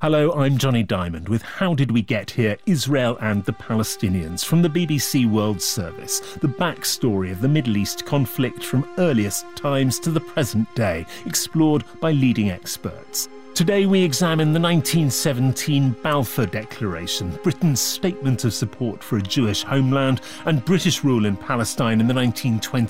Hello, I'm Johnny Diamond with How Did We Get Here? Israel and the Palestinians from the BBC World Service, the backstory of the Middle East conflict from earliest times to the present day, explored by leading experts. Today we examine the 1917 Balfour Declaration, Britain's statement of support for a Jewish homeland, and British rule in Palestine in the 1920s